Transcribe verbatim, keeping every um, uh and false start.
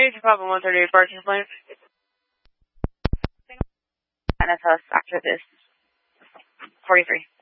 H Papa one thirty-eight parking complaint. N S S after this. forty-three.